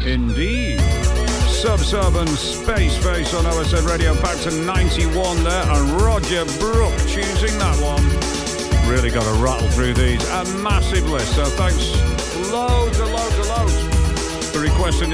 Indeed. Sub and Space Face on OSN Radio, back to 91 there, and Roger Brook choosing that one. Really got to rattle through these. A massive list, so thanks loads and loads and loads for requesting